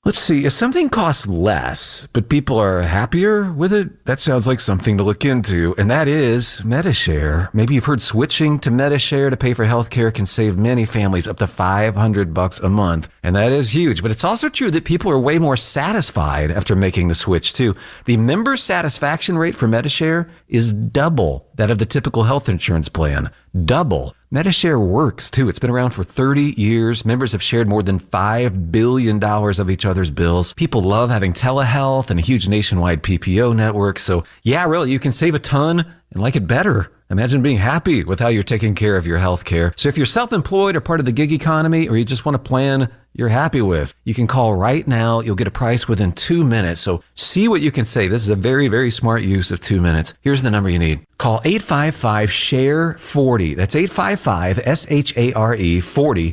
Let's see, if something costs less, but people are happier with it, that sounds like something to look into, and that is Medi-Share. Maybe you've heard switching to Medi-Share to pay for healthcare can save many families up to $500 a month, and that is huge. But it's also true that people are way more satisfied after making the switch, too. The member satisfaction rate for Medi-Share is double that of the typical health insurance plan. Double. Medi-Share works, too. It's been around for 30 years. Members have shared more than $5 billion of each other's bills. People love having telehealth and a huge nationwide PPO network. So, yeah, really, you can save a ton and like it better. Imagine being happy with how you're taking care of your health care. So if you're self-employed or part of the gig economy, or you just want a plan you're happy with, you can call right now. You'll get a price within 2 minutes. So see what you can save. This is a very, very smart use of 2 minutes. Here's the number you need. Call 855-SHARE-40. That's 855-SHARE-40.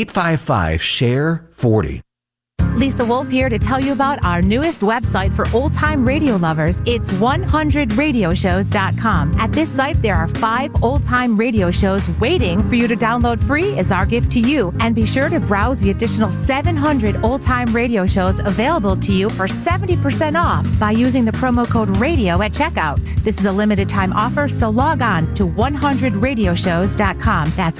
855-SHARE-40. Lisa Wolf here to tell you about our newest website for old-time radio lovers. It's 100radioshows.com. At this site, there are 5 old-time radio shows waiting for you to download free as our gift to you. And be sure to browse the additional 700 old-time radio shows available to you for 70% off by using the promo code RADIO at checkout. This is a limited-time offer, so log on to 100radioshows.com. That's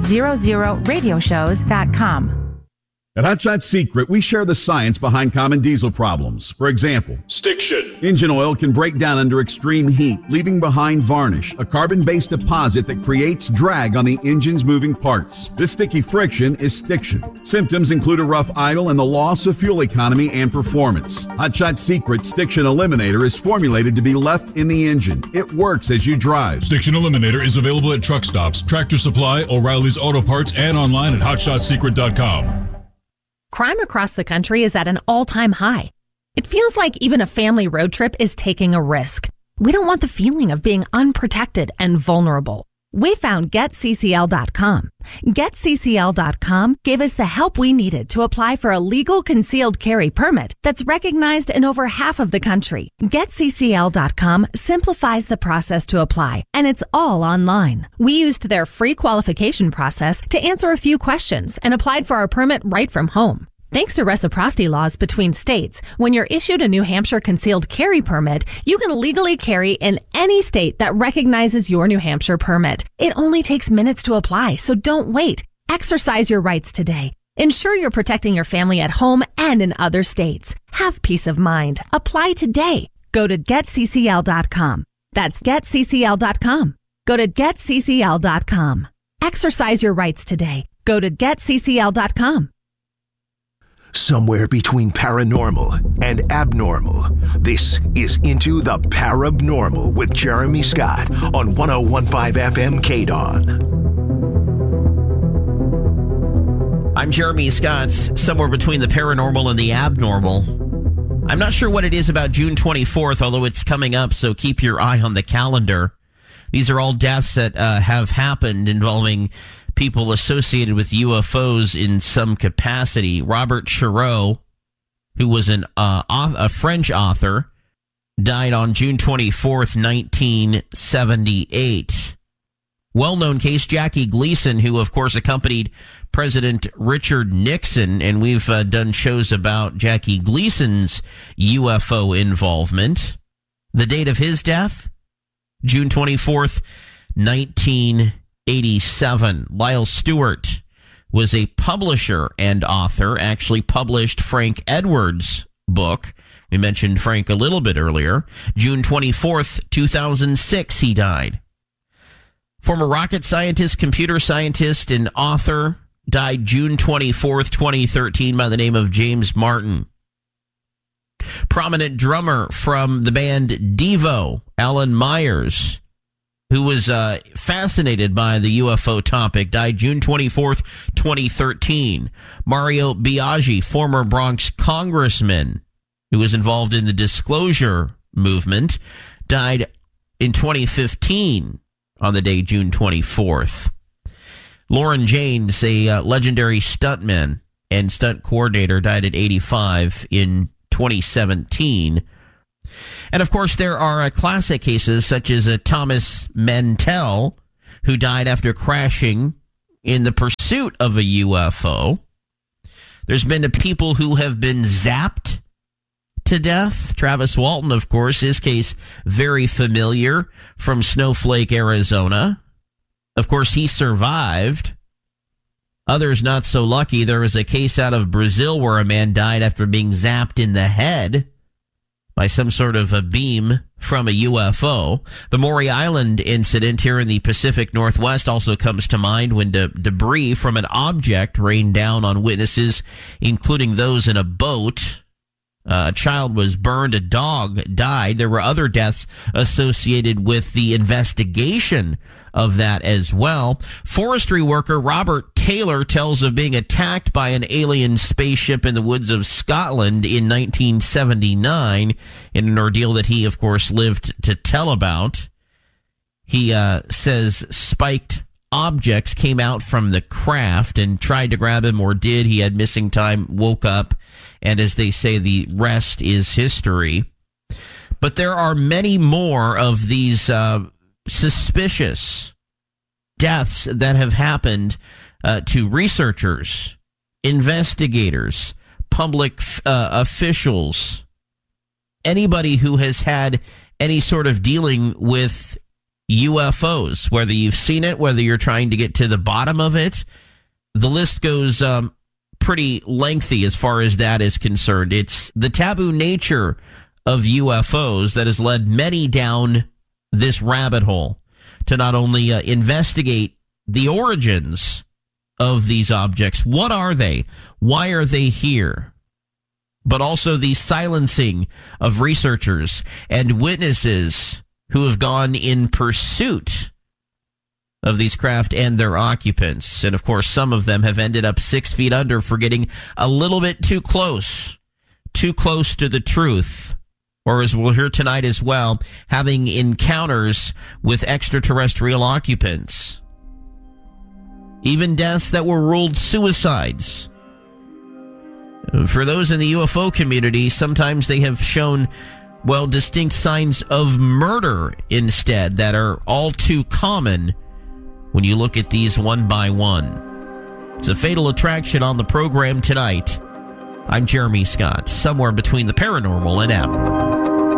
100radioshows.com. At Hot Shot Secret, we share the science behind common diesel problems. For example, stiction. Engine oil can break down under extreme heat, leaving behind varnish, a carbon-based deposit that creates drag on the engine's moving parts. This sticky friction is stiction. Symptoms include a rough idle and the loss of fuel economy and performance. Hot Shot Secret Stiction Eliminator is formulated to be left in the engine. It works as you drive. Stiction Eliminator is available at truck stops, Tractor Supply, O'Reilly's Auto Parts, and online at hotshotsecret.com. Crime across the country is at an all-time high. It feels like even a family road trip is taking a risk. We don't want the feeling of being unprotected and vulnerable. We found GetCCL.com. GetCCL.com gave us the help we needed to apply for a legal concealed carry permit that's recognized in over half of the country. GetCCL.com simplifies the process to apply, and it's all online. We used their free qualification process to answer a few questions and applied for our permit right from home. Thanks to reciprocity laws between states, when you're issued a New Hampshire concealed carry permit, you can legally carry in any state that recognizes your New Hampshire permit. It only takes minutes to apply, so don't wait. Exercise your rights today. Ensure you're protecting your family at home and in other states. Have peace of mind. Apply today. Go to GetCCL.com. That's GetCCL.com. Go to GetCCL.com. Exercise your rights today. Go to GetCCL.com. Somewhere between paranormal and abnormal, this is Into the Parabnormal with Jeremy Scott on 101.5 FM KDON. I'm Jeremy Scott, somewhere between the paranormal and the abnormal. I'm not sure what it is about June 24th, although it's coming up, so keep your eye on the calendar. These are all deaths that have happened involving people associated with UFOs in some capacity. Robert Chirot, who was a French author, died on June 24th, 1978. Well-known case, Jackie Gleason, who, of course, accompanied President Richard Nixon, and we've done shows about Jackie Gleason's UFO involvement. The date of his death, June 24th, 1987. Lyle Stewart was a publisher and author, actually published Frank Edwards' book. We mentioned Frank a little bit earlier. June 24th, 2006, he died. Former rocket scientist, computer scientist, and author died June 24th, 2013 by the name of James Martin. Prominent drummer from the band Devo, Alan Myers, who was fascinated by the UFO topic, died June 24th, 2013. Mario Biaggi, former Bronx congressman who was involved in the disclosure movement, died in 2015 on the day June 24th. Lauren Janes, a legendary stuntman and stunt coordinator, died at 85 in 2017. And, of course, there are classic cases such as Thomas Mantell, who died after crashing in the pursuit of a UFO. There's been people who have been zapped to death. Travis Walton, of course, his case very familiar from Snowflake, Arizona. Of course, he survived. Others not so lucky. There was a case out of Brazil where a man died after being zapped in the head by some sort of a beam from a UFO. The Maury Island incident here in the Pacific Northwest also comes to mind when debris from an object rained down on witnesses, including those in a boat. A child was burned, a dog died. There were other deaths associated with the investigation of that as well. Forestry worker Robert Taylor tells of being attacked by an alien spaceship in the woods of Scotland in 1979 in an ordeal that he, of course, lived to tell about. He says spiked objects came out from the craft and tried to grab him, or did. He had missing time, woke up, and as they say, the rest is history. But there are many more of these suspicious deaths that have happened to researchers, investigators, public officials, anybody who has had any sort of dealing with UFOs, whether you've seen it, whether you're trying to get to the bottom of it. The list goes pretty lengthy as far as that is concerned. It's the taboo nature of UFOs that has led many down this rabbit hole to not only investigate the origins of these objects. What are they? Why are they here? But also the silencing of researchers and witnesses who have gone in pursuit of these craft and their occupants. And of course, some of them have ended up 6 feet under for getting a little bit too close to the truth. Or as we'll hear tonight as well, having encounters with extraterrestrial occupants. Even deaths that were ruled suicides. For those in the UFO community, sometimes they have shown, well, distinct signs of murder instead that are all too common when you look at these one by one. It's a Fatal Attraction on the program tonight. I'm Jeremy Scott, somewhere between the paranormal and abnormal.